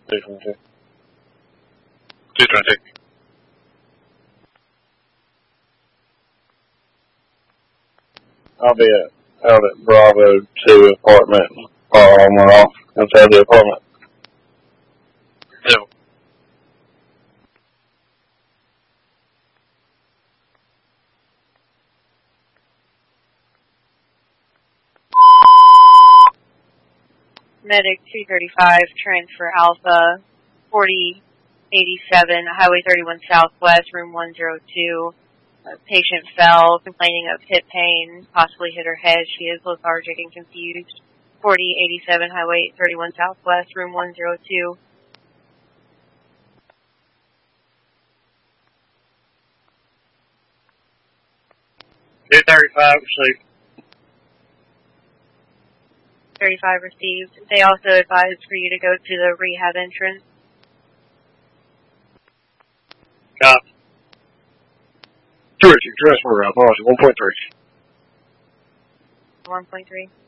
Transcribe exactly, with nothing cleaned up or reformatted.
two twenty-two. two twenty-two. I'll be at, out at Bravo two apartment, far on and off inside the apartment. Two. Medic two thirty-five, transfer Alpha, forty eighty-seven, Highway thirty-one Southwest, room one oh two. Uh, patient fell, complaining of hip pain, possibly hit her head. She is lethargic and confused. forty eighty-seven, Highway thirty-one Southwest, room one oh two. two thirty-five, received. thirty-five received. They also advised for you to go to the rehab entrance. Copy. Terrific. Transfer, uh, policy one point three. one point three.